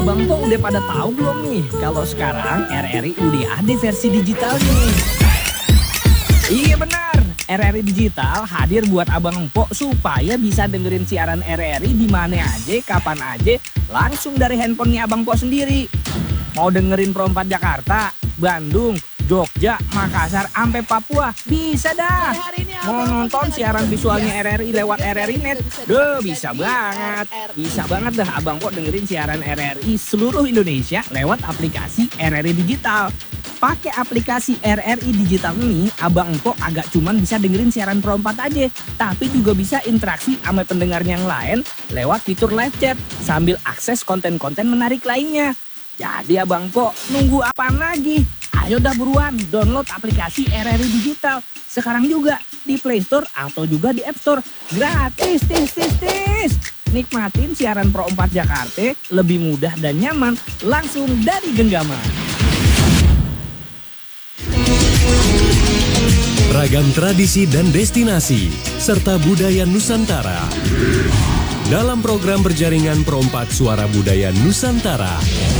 Bang Po udah pada tahu belum nih kalau sekarang RRI udah ada versi digitalnya nih. Iya benar, RRI Digital hadir buat Abang Empok supaya bisa dengerin siaran RRI di mana aja, kapan aja, langsung dari handphonenya Abang Empok sendiri. Mau dengerin Pro 4 Jakarta, Bandung, Jogja, Makassar, sampai Papua, bisa dah. Mau nonton siaran visualnya RRI lewat RRI Net, bisa banget. Bisa banget dah Abang Empok dengerin siaran RRI seluruh Indonesia lewat aplikasi RRI Digital. Pakai aplikasi RRI Digital ini, Abang Empok agak cuman bisa dengerin siaran Pro 4 aja, tapi juga bisa interaksi sama pendengar yang lain lewat fitur live chat sambil akses konten-konten menarik lainnya. Jadi Abang Empok nunggu apaan lagi? Ayo dah buruan download aplikasi RRI Digital sekarang juga di Play Store atau juga di App Store. Gratis, tis. Nikmatin siaran Pro 4 Jakarta lebih mudah dan nyaman langsung dari genggaman. Ragam tradisi dan destinasi, serta budaya Nusantara. Dalam program berjaringan Pro 4 Suara Budaya Nusantara.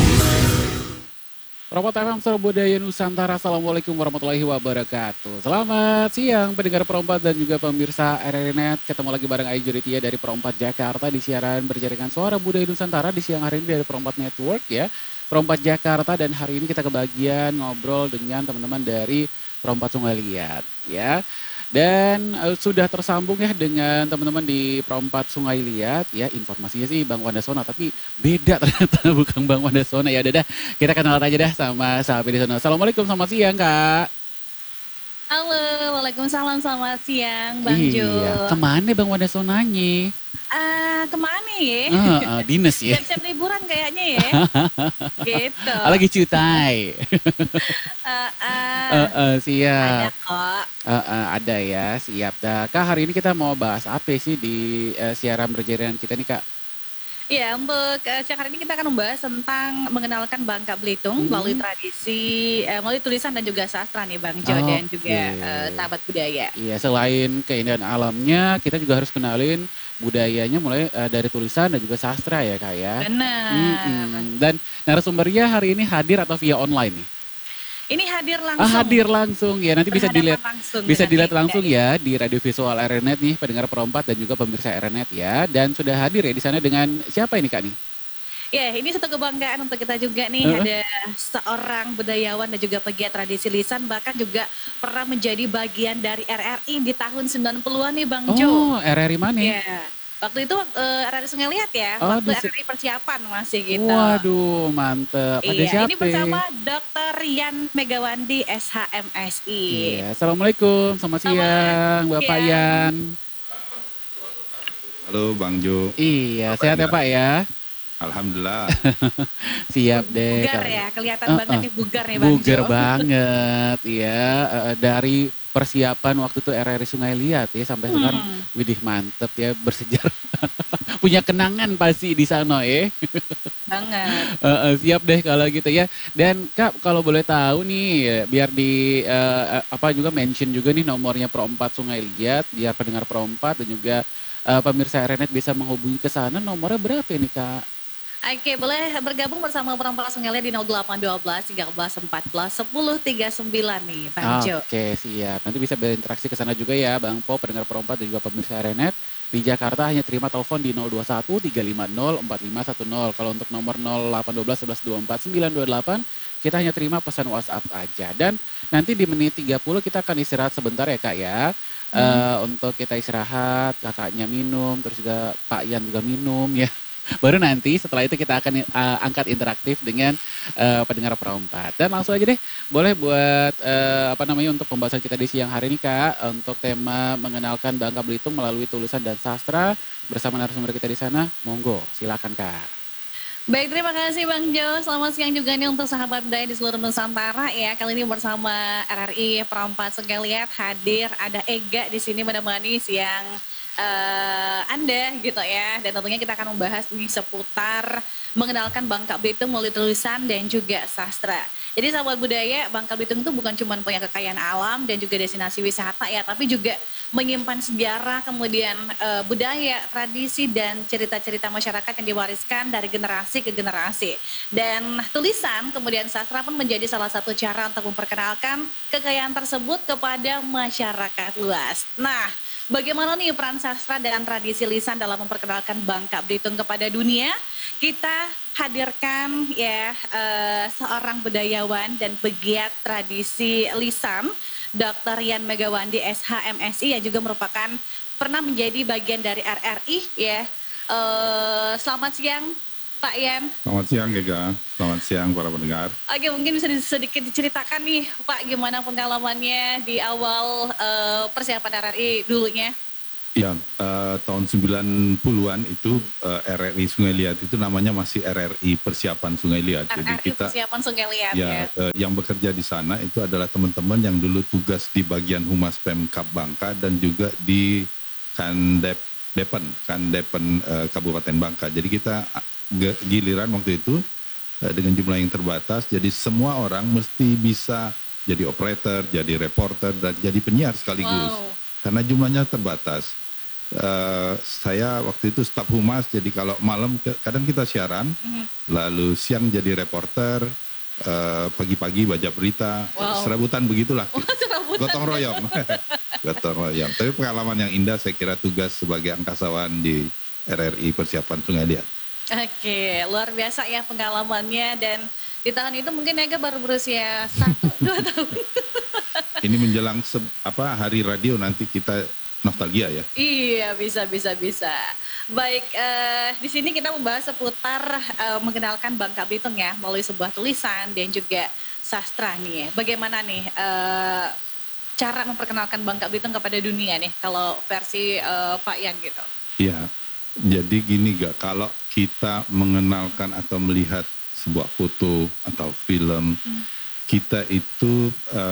Pro 4 FM Suara Budaya Nusantara, Assalamualaikum warahmatullahi wabarakatuh. Selamat siang pendengar Pro 4 dan juga pemirsa RRI Net. Ketemu lagi bareng Ayu Juritia dari Pro 4 Jakarta di siaran berjaringan Suara Budaya Nusantara di siang hari ini dari Pro 4 Network ya. Pro 4 Jakarta, dan hari ini kita kebagian ngobrol dengan teman-teman dari Pro 4 Sungai Liat ya. Dan sudah tersambung ya dengan teman-teman di Pro 4 Sungai Liat ya. Informasinya sih Bang Wandasona, tapi beda ternyata, bukan Bang Wandasona. Ya udah dah, kita kenal aja dah sama sahabat di sana. Assalamualaikum, selamat siang Kak. Halo, waalaikumsalam, selamat siang Bang Jo. Iya, kemana Bang Wandasonanya? Kemana ya? Dinas ya. Siap-siap liburan kayaknya ya. Gitu. Lagi cutai. Siap. Ada kok. Ada ya, siap dah. Kak, hari ini kita mau bahas apa sih di siaran berjaringan kita nih Kak? Ya, untuk siang hari ini kita akan membahas tentang mengenalkan Bangka Belitung melalui tradisi, melalui tulisan dan juga sastra nih Bang Jo dan juga sahabat budaya. Iya, selain keindahan alamnya, kita juga harus kenalin budayanya mulai dari tulisan dan juga sastra ya Kak ya. Benar. Dan narasumbernya hari ini hadir atau via online nih? Ini hadir langsung. Hadir langsung ya, nanti bisa dilihat langsung ya. ya di radio visual RRI Net nih, pendengar Pro 4 dan juga pemirsa RRI Net ya. Dan sudah hadir ya di sana dengan siapa ini Kak nih? Ya, ini satu kebanggaan untuk kita juga nih, ada seorang budayawan dan juga pegiat tradisi lisan, bahkan juga pernah menjadi bagian dari RRI di tahun 90-an nih Bang Jo. Oh, RRI mana? Ya. Waktu itu RRI Sungai Liat ya, waktu RRI persiapan masih gitu. Waduh, mantep. Ada siapa? Ini bersama Dr. Yan Megawandi SHMSI. Iya, Assalamualaikum, selamat siang Bapak Yan. Halo Bang Jo. Iya, sehat ya Pak ya? Alhamdulillah. Siap deh. Bugar ya, kelihatan banget nih bugar nih Bang Jo. Bugar banget ya, dari persiapan waktu itu RRI Sungai Liat ya sampai sekarang, widih mantep ya, bersejarah. Punya kenangan pasti di sana ya. Banget. Siap deh kalau gitu ya. Dan Kak, kalau boleh tahu nih, biar di juga mention juga nih nomornya Pro 4 Sungai Liat, biar pendengar Pro 4 dan juga pemirsa RRI Net bisa menghubungi ke sana. Nomornya berapa ini Kak? Oke, boleh bergabung bersama Perempuan Sungai Liat di 0812 13 14 10 39 nih Bang Jo. Oke, siap. Nanti bisa berinteraksi ke sana juga ya Bang Po, pendengar Pro 4 dan juga pemirsa RRI Net. Di Jakarta hanya terima telepon di 021 350 4510. Kalau untuk nomor 0812 11 24 928 kita hanya terima pesan WhatsApp aja. Dan nanti di menit 30 kita akan istirahat sebentar ya Kak ya. Untuk kita istirahat, kakaknya minum, terus juga Pak Yan juga minum ya. Baru nanti setelah itu kita akan angkat interaktif dengan pendengar Pro 4. Dan langsung aja deh, boleh buat untuk pembahasan kita di siang hari ini Kak, untuk tema mengenalkan Bangka Belitung melalui tulisan dan sastra bersama narasumber kita di sana. Monggo, silakan Kak. Baik, terima kasih Bang Jo. Selamat siang juga nih untuk sahabat budaya di seluruh Nusantara ya. Kali ini bersama RRI Pro 4 Sungai Liat hadir, ada Ega di sini menemani siang Anda gitu ya. Dan tentunya kita akan membahas nih seputar mengenalkan Bangka Belitung melalui tulisan dan juga sastra. Jadi sahabat budaya, Bangka Belitung itu bukan cuma punya kekayaan alam dan juga destinasi wisata ya, tapi juga menyimpan sejarah, kemudian budaya, tradisi dan cerita-cerita masyarakat yang diwariskan dari generasi ke generasi. Dan tulisan kemudian sastra pun menjadi salah satu cara untuk memperkenalkan kekayaan tersebut kepada masyarakat luas. Nah, bagaimana nih peran sastra dan tradisi lisan dalam memperkenalkan Bangka Belitung kepada dunia? Kita hadirkan ya seorang budayawan dan pegiat tradisi lisan, Dr. Yan Megawandi SH.MSI yang juga merupakan pernah menjadi bagian dari RRI ya. Selamat siang Pak Yan. Selamat siang Gega, selamat siang para pendengar. Oke, mungkin bisa sedikit diceritakan nih Pak, gimana pengalamannya di awal persiapan RRI dulunya? Ya, tahun 90-an itu RRI Sungai Liat itu namanya masih RRI Persiapan Sungai Liat. RRI Persiapan Sungai Liat ya. Yang bekerja di sana itu adalah teman-teman yang dulu tugas di bagian Humas Pemkab Bangka dan juga di Kandepen Kabupaten Bangka. Jadi kita giliran waktu itu dengan jumlah yang terbatas, jadi semua orang mesti bisa jadi operator, jadi reporter, dan jadi penyiar sekaligus. Wow. Karena jumlahnya terbatas. Saya waktu itu staf humas, jadi kalau malam kadang kita siaran, lalu siang jadi reporter, pagi-pagi baca berita, serabutan begitulah. Gotong royong. Gotong royong. Tapi pengalaman yang indah, saya kira tugas sebagai angkasawan di RRI Persiapan Sungai Liat. Oke, luar biasa ya pengalamannya, dan di tahun itu mungkin Ega baru berusia 1-2 tahun. Ini menjelang hari radio nanti kita nostalgia ya. Iya, bisa. Baik, di sini kita membahas seputar mengenalkan Bangka Belitung ya melalui sebuah tulisan dan juga sastra nih. Bagaimana nih cara memperkenalkan Bangka Belitung kepada dunia nih kalau versi Pak Yan gitu? Iya, jadi gini kalau kita mengenalkan atau melihat sebuah foto atau film, kita itu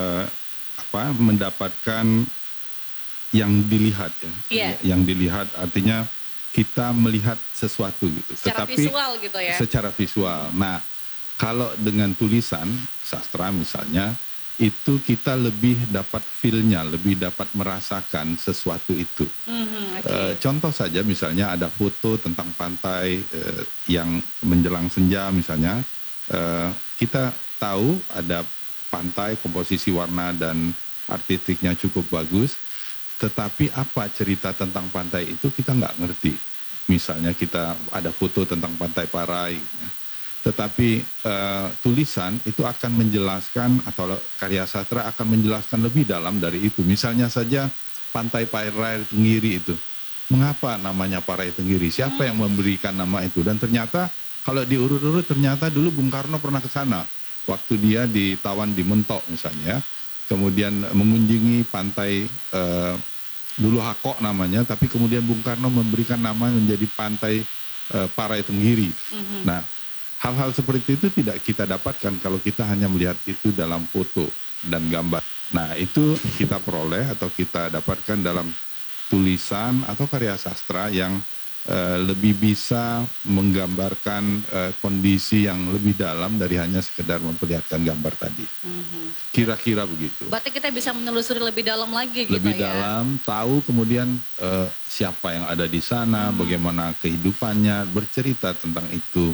mendapatkan yang dilihat ya. Yeah. Yang dilihat artinya kita melihat sesuatu gitu. Secara visual gitu ya. Secara visual. Nah, kalau dengan tulisan sastra misalnya, itu kita lebih dapat feel-nya, lebih dapat merasakan sesuatu itu. Contoh saja misalnya ada foto tentang pantai yang menjelang senja misalnya, kita tahu ada pantai, komposisi warna dan artistiknya cukup bagus, tetapi apa cerita tentang pantai itu kita nggak ngerti. Misalnya kita ada foto tentang Pantai Parai, tetapi tulisan itu akan menjelaskan, atau karya sastra akan menjelaskan lebih dalam dari itu. Misalnya saja Pantai Parai Tenggiri itu, mengapa namanya Parai Tenggiri, siapa yang memberikan nama itu, dan ternyata kalau diurut-urut ternyata dulu Bung Karno pernah ke sana waktu dia ditawan di Mentok misalnya, kemudian mengunjungi pantai dulu Hakok namanya, tapi kemudian Bung Karno memberikan nama menjadi Pantai Parai Tenggiri. Nah, hal-hal seperti itu tidak kita dapatkan kalau kita hanya melihat itu dalam foto dan gambar. Nah, itu kita peroleh atau kita dapatkan dalam tulisan atau karya sastra yang lebih bisa menggambarkan kondisi yang lebih dalam dari hanya sekedar memperlihatkan gambar tadi. Kira-kira begitu. Berarti kita bisa menelusuri lebih dalam lagi gitu lebih ya. dalam, tahu kemudian siapa yang ada di sana, bagaimana kehidupannya, bercerita tentang itu,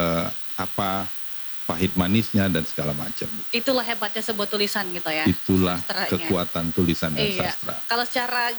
apa pahit manisnya dan segala macam. Itulah hebatnya sebuah tulisan gitu ya. Itulah sastranya. kekuatan tulisan dan sastra. Kalau secara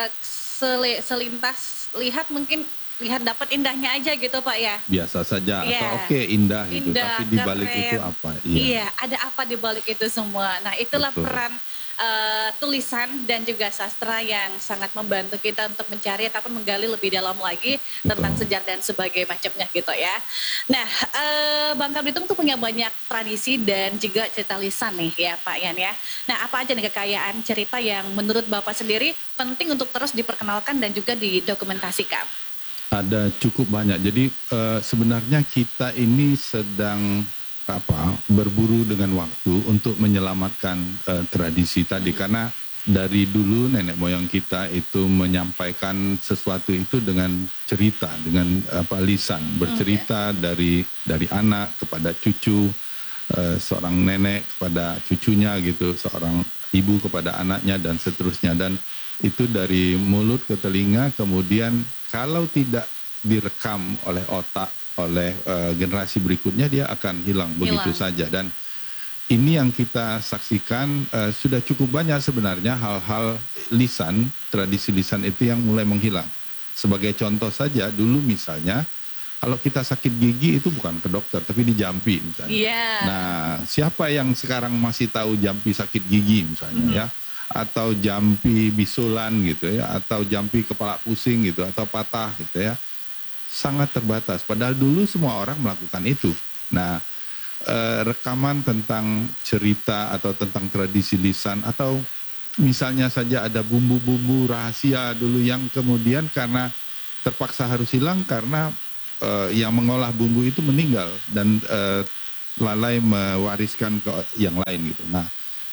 selintas lihat mungkin dapat indahnya aja gitu Pak ya. Biasa saja atau indah gitu, tapi di balik itu apa? Iya, ada apa di balik itu semua. Nah, itulah Betul. peran tulisan dan juga sastra yang sangat membantu kita untuk mencari ataupun menggali lebih dalam lagi tentang sejarah dan sebagainya macamnya gitu ya. Nah, Bangka Belitung tuh punya banyak tradisi dan juga cerita lisan nih ya Pak Yan ya. Nah, apa aja nih kekayaan cerita yang menurut Bapak sendiri penting untuk terus diperkenalkan dan juga didokumentasikan? Ada cukup banyak. Jadi sebenarnya kita ini sedang berburu dengan waktu untuk menyelamatkan tradisi tadi, karena dari dulu nenek moyang kita itu menyampaikan sesuatu itu dengan cerita, dengan lisan, bercerita dari anak kepada cucu, seorang nenek kepada cucunya gitu, seorang ibu kepada anaknya dan seterusnya, dan itu dari mulut ke telinga, kemudian kalau tidak direkam oleh otak, oleh generasi berikutnya, dia akan hilang begitu saja. Dan ini yang kita saksikan sudah cukup banyak sebenarnya hal-hal lisan, tradisi lisan itu yang mulai menghilang. Sebagai contoh saja, dulu misalnya kalau kita sakit gigi itu bukan ke dokter, tapi di jampi misalnya. Nah, siapa yang sekarang masih tahu jampi sakit gigi misalnya ya? Atau jampi bisulan gitu ya, atau jampi kepala pusing gitu, atau patah gitu ya. Sangat terbatas, padahal dulu semua orang melakukan itu. Nah, rekaman tentang cerita atau tentang tradisi lisan, atau misalnya saja ada bumbu-bumbu rahasia dulu yang kemudian karena terpaksa harus hilang karena yang mengolah bumbu itu meninggal dan lalai mewariskan ke yang lain gitu. Nah,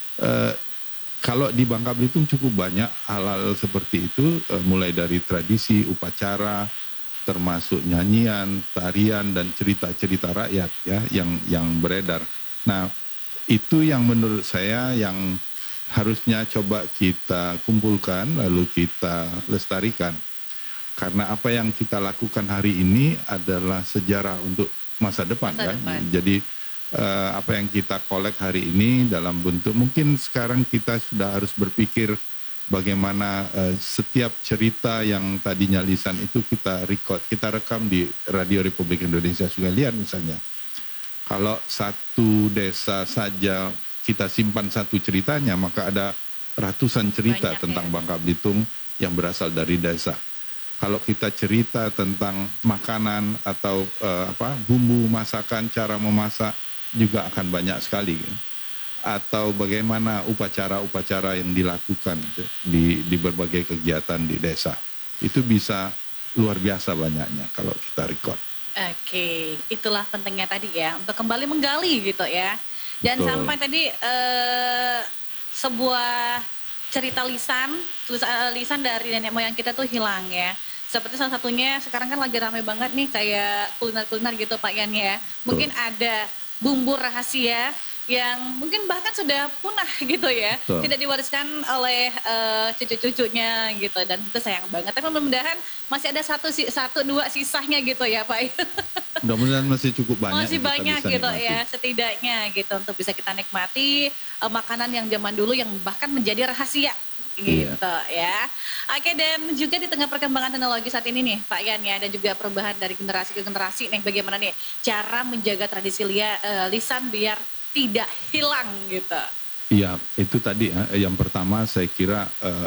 kalau di Bangka Belitung cukup banyak hal-hal seperti itu, mulai dari tradisi, upacara, termasuk nyanyian, tarian dan cerita-cerita rakyat ya yang beredar. Nah, itu yang menurut saya yang harusnya coba kita kumpulkan lalu kita lestarikan. Karena apa yang kita lakukan hari ini adalah sejarah untuk masa depan kan. Jadi apa yang kita kolek hari ini dalam bentuk, mungkin sekarang kita sudah harus berpikir bagaimana setiap cerita yang tadinya lisan itu kita record, kita rekam di Radio Republik Indonesia Sungai Liat misalnya. Kalau satu desa saja kita simpan satu ceritanya, maka ada ratusan cerita tentang Bangka Belitung yang berasal dari desa. Kalau kita cerita tentang makanan atau bumbu masakan, cara memasak juga akan banyak sekali. Atau bagaimana upacara-upacara yang dilakukan di berbagai kegiatan di desa. Itu bisa luar biasa banyaknya kalau kita record. Oke, itulah pentingnya tadi ya, untuk kembali menggali gitu ya. Dan sampai tadi sebuah cerita lisan dari nenek moyang kita tuh hilang ya. Seperti salah satunya sekarang kan lagi ramai banget nih kayak kuliner-kuliner gitu Pak Yan ya. Mungkin ada bumbu rahasia yang mungkin bahkan sudah punah gitu ya. Tidak diwariskan oleh cucu-cucunya gitu, dan itu sayang banget. Tapi mudah-mudahan masih ada satu dua sisanya gitu ya Pak. Mudah-mudahan masih cukup banyak. Masih banyak gitu nikmati. Ya setidaknya gitu untuk bisa kita nikmati makanan yang zaman dulu yang bahkan menjadi rahasia gitu ya. Oke, dan juga di tengah perkembangan teknologi saat ini nih Pak Yan ya, dan juga perubahan dari generasi ke generasi nih, bagaimana nih cara menjaga tradisi lisan biar tidak hilang gitu? Iya, itu tadi yang pertama saya kira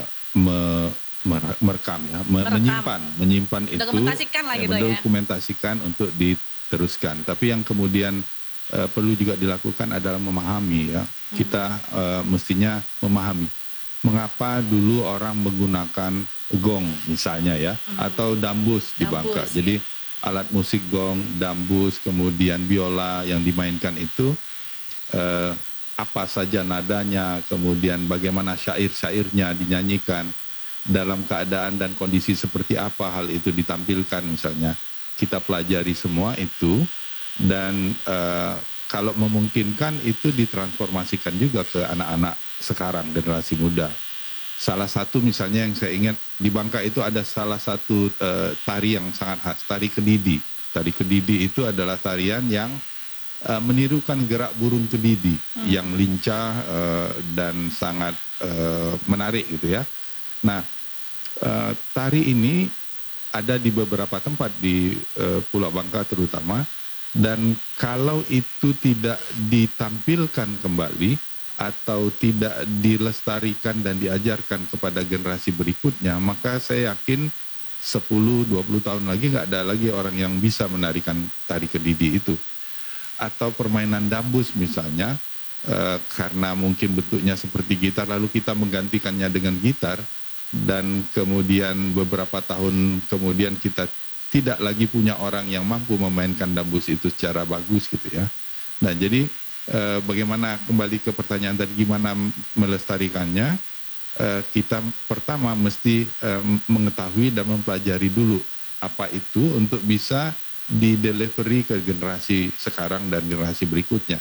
merekam ya, menyimpan itu, dokumentasikan lah gitu ya. Mendokumentasikan untuk diteruskan. Tapi yang kemudian perlu juga dilakukan adalah memahami ya. Kita mestinya memahami mengapa dulu orang menggunakan gong misalnya ya, atau dambus di Bangka. Jadi alat musik gong, dambus, kemudian biola yang dimainkan itu apa saja nadanya, kemudian bagaimana syair-syairnya dinyanyikan, dalam keadaan dan kondisi seperti apa hal itu ditampilkan misalnya. Kita pelajari semua itu, dan kalau memungkinkan itu ditransformasikan juga ke anak-anak sekarang, generasi muda. Salah satu misalnya yang saya ingat di Bangka itu ada salah satu tari yang sangat khas, tari kedidi. Tari kedidi itu adalah tarian yang menirukan gerak burung kedidi yang lincah dan sangat menarik gitu ya. Nah, tari ini ada di beberapa tempat di Pulau Bangka terutama, dan kalau itu tidak ditampilkan kembali atau tidak dilestarikan dan diajarkan kepada generasi berikutnya, maka saya yakin 10-20 tahun lagi nggak ada lagi orang yang bisa menarikan tari kedidi itu. Atau permainan dambus misalnya, karena mungkin bentuknya seperti gitar, lalu kita menggantikannya dengan gitar, dan kemudian beberapa tahun kemudian kita tidak lagi punya orang yang mampu memainkan dambus itu secara bagus gitu ya. Nah, jadi bagaimana, kembali ke pertanyaan tadi, gimana melestarikannya, kita pertama mesti mengetahui dan mempelajari dulu apa itu untuk bisa di-delivery ke generasi sekarang dan generasi berikutnya.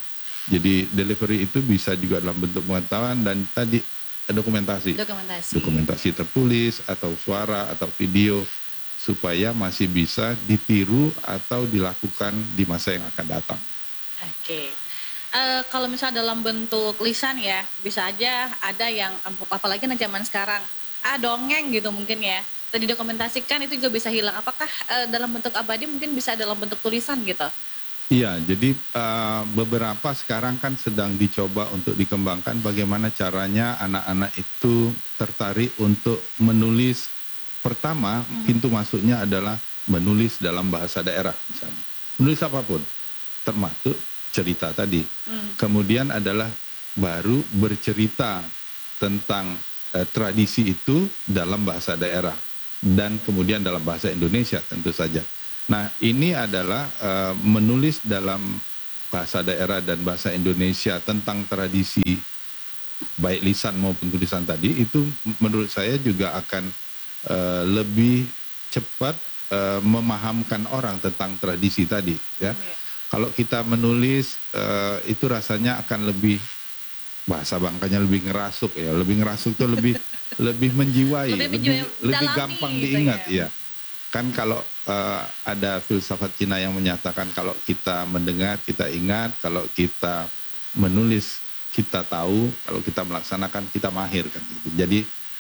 Jadi delivery itu bisa juga dalam bentuk pengetahuan dan tadi dokumentasi. Dokumentasi tertulis atau suara atau video supaya masih bisa ditiru atau dilakukan di masa yang akan datang. Oke. Kalau misalnya dalam bentuk lisan ya, bisa aja ada yang apalagi di zaman sekarang, dongeng gitu mungkin ya. Tadi dokumentasikan itu juga bisa hilang. Apakah dalam bentuk abadi mungkin bisa dalam bentuk tulisan gitu? Iya, jadi beberapa sekarang kan sedang dicoba untuk dikembangkan bagaimana caranya anak-anak itu tertarik untuk menulis. Pertama, pintu masuknya adalah menulis dalam bahasa daerah misalnya. Menulis apapun, termasuk cerita tadi. Kemudian adalah baru bercerita tentang tradisi itu dalam bahasa daerah. Dan kemudian dalam bahasa Indonesia tentu saja. Nah, ini adalah menulis dalam bahasa daerah dan bahasa Indonesia tentang tradisi baik lisan maupun tulisan tadi, itu menurut saya juga akan lebih cepat memahamkan orang tentang tradisi tadi ya. Kalau kita menulis itu rasanya akan lebih, bahasa bangkanya lebih ngerasuk ya, lebih ngerasuk itu lebih menjiwai, lebih gampang gitu diingat ya. ya. Kan kalau ada filsafat Cina yang menyatakan kalau kita mendengar kita ingat, kalau kita menulis kita tahu, kalau kita melaksanakan kita mahir kan gitu. Jadi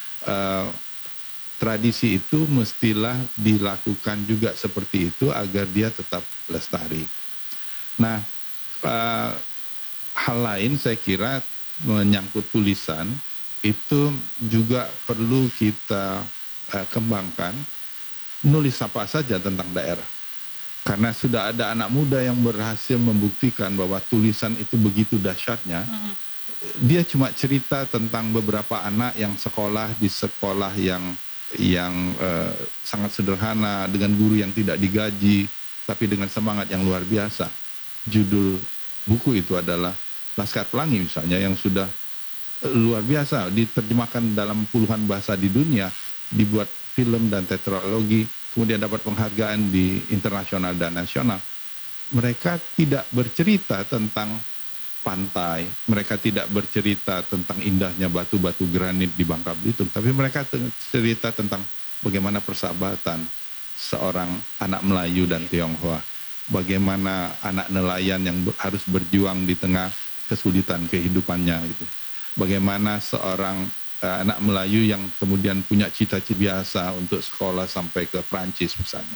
tradisi itu mestilah dilakukan juga seperti itu agar dia tetap lestari. Nah, hal lain saya kira menyangkut tulisan itu juga perlu kita kembangkan. Nulis apa saja tentang daerah. Karena sudah ada anak muda yang berhasil membuktikan bahwa tulisan itu begitu dahsyatnya. Dia cuma cerita tentang beberapa anak yang sekolah di sekolah yang sangat sederhana, dengan guru yang tidak digaji, tapi dengan semangat yang luar biasa. Judul buku itu adalah Laskar Pelangi misalnya, yang sudah luar biasa, diterjemahkan dalam puluhan bahasa di dunia, dibuat film dan tetralogi, kemudian dapat penghargaan di internasional dan nasional. Mereka tidak bercerita tentang pantai, mereka tidak bercerita tentang indahnya batu-batu granit di Bangka Belitung, tapi mereka cerita tentang bagaimana persahabatan seorang anak Melayu dan Tionghoa, bagaimana anak nelayan yang harus berjuang di tengah kesulitan kehidupannya gitu. Bagaimana seorang anak Melayu yang kemudian punya cita-cita biasa untuk sekolah sampai ke Prancis misalnya.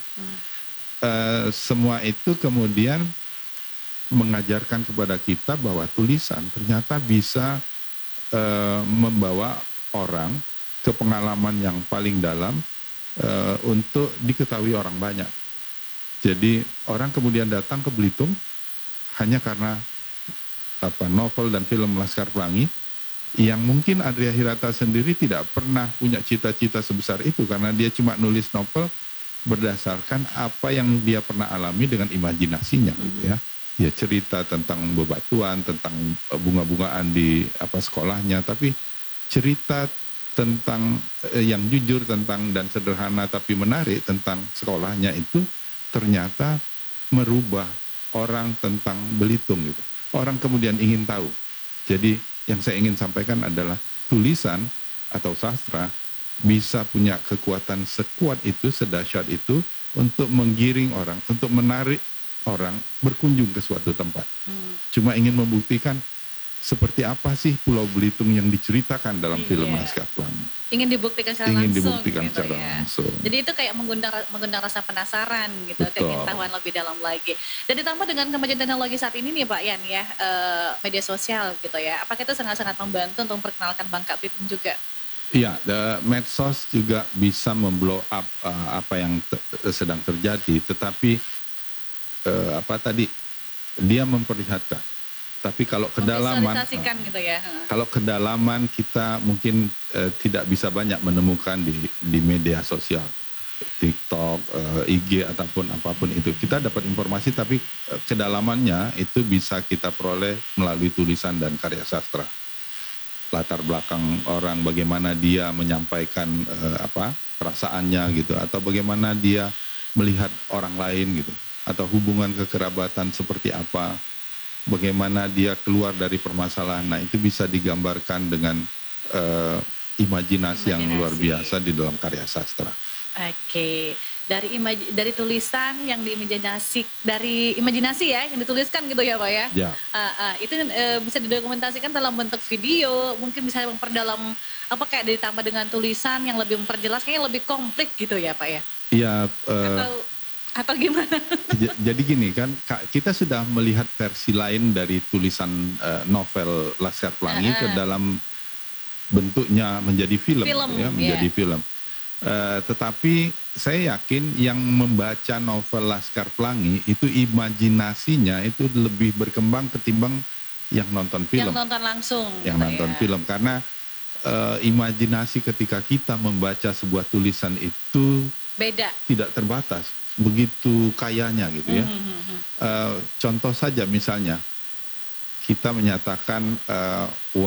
Semua itu kemudian mengajarkan kepada kita bahwa tulisan ternyata bisa membawa orang ke pengalaman yang paling dalam untuk diketahui orang banyak. Jadi orang kemudian datang ke Belitung hanya karena novel dan film Laskar Pelangi, yang mungkin Andrea Hirata sendiri tidak pernah punya cita-cita sebesar itu, karena dia cuma nulis novel berdasarkan apa yang dia pernah alami dengan imajinasinya gitu ya. Dia cerita tentang bebatuan, tentang bunga-bungaan di sekolahnya, tapi cerita tentang yang jujur tentang dan sederhana tapi menarik tentang sekolahnya itu ternyata merubah orang tentang Belitung gitu. Orang kemudian ingin tahu. Jadi yang saya ingin sampaikan adalah tulisan atau sastra bisa punya kekuatan sekuat itu, sedahsyat itu untuk menggiring orang, untuk menarik orang berkunjung ke suatu tempat. Cuma ingin membuktikan seperti apa sih Pulau Belitung yang diceritakan dalam film Laskar Pelangi. Ingin dibuktikan secara ingin langsung. Dibuktikan gitu secara ya. langsung. Jadi itu kayak mengundang rasa penasaran gitu, keingintahuan lebih dalam lagi. Dan ditambah dengan kemajuan teknologi saat ini nih Pak Yan ya, media sosial gitu ya. Apakah itu sangat-sangat membantu untuk memperkenalkan Bangka Belitung juga? Iya, medsos juga bisa memblow up apa yang sedang terjadi, tetapi dia memperlihatkan. Tapi kalau kedalaman, gitu ya. Kalau kedalaman kita mungkin tidak bisa banyak menemukan di media sosial, TikTok, IG ataupun apapun itu. Kita dapat informasi, tapi kedalamannya itu bisa kita peroleh melalui tulisan dan karya sastra. Latar belakang orang, bagaimana dia menyampaikan perasaannya gitu, atau bagaimana dia melihat orang lain gitu, atau hubungan kekerabatan seperti apa. bagaimana dia keluar dari permasalahan. Nah, itu bisa digambarkan dengan imajinasi yang luar biasa di dalam karya sastra. Oke, dari tulisan yang dari imajinasi ya yang dituliskan gitu ya Pak ya. Ya. Itu bisa didokumentasikan dalam bentuk video, mungkin bisa memperdalam kayak ditambah dengan tulisan yang lebih memperjelas, kayaknya lebih komplit gitu ya Pak ya. Iya. Atau gimana? Jadi gini kan, kita sudah melihat versi lain dari tulisan novel Laskar Pelangi ke dalam bentuknya menjadi film ya, menjadi film. Tetapi saya yakin yang membaca novel Laskar Pelangi itu imajinasinya itu lebih berkembang ketimbang yang nonton film. Yang nonton langsung. Yang nonton film, karena imajinasi ketika kita membaca sebuah tulisan itu beda, tidak terbatas, begitu kayanya gitu ya. Contoh saja misalnya kita menyatakan